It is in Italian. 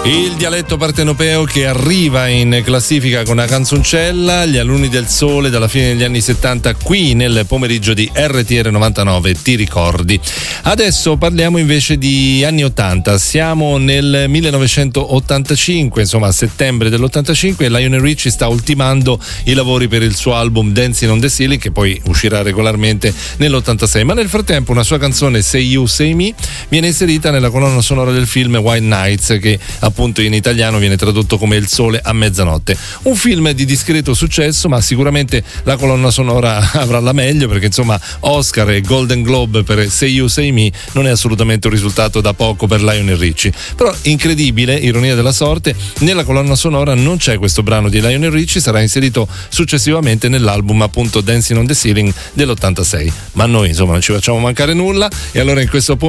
Il dialetto partenopeo che arriva in classifica con una canzoncella, Gli alunni del sole dalla fine degli anni 70 qui nel pomeriggio di RTR 99, ti ricordi? Adesso parliamo invece di anni 80, siamo nel 1985, insomma a settembre dell'85 Lionel Richie sta ultimando i lavori per il suo album Dancing on the Ceiling che poi uscirà regolarmente nell'86, ma nel frattempo una sua canzone Say You Say Me viene inserita nella colonna sonora del film White Nights che appunto in italiano viene tradotto come Il sole a mezzanotte, un film di discreto successo, ma sicuramente la colonna sonora avrà la meglio perché insomma Oscar e Golden Globe per Say You Say Me non è assolutamente un risultato da poco per Lionel Richie. Però incredibile, ironia della sorte, nella colonna sonora non c'è questo brano di Lionel Richie, sarà inserito successivamente nell'album appunto Dancing on the Ceiling dell'86, ma noi insomma non ci facciamo mancare nulla e allora in questo